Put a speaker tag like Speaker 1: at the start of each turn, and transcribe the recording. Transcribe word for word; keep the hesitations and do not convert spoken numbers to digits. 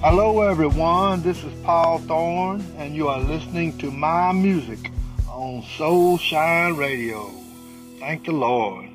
Speaker 1: Hello, everyone. This is Paul Thorne, and you are listening to my music on Soul Shine Radio. Thank the Lord.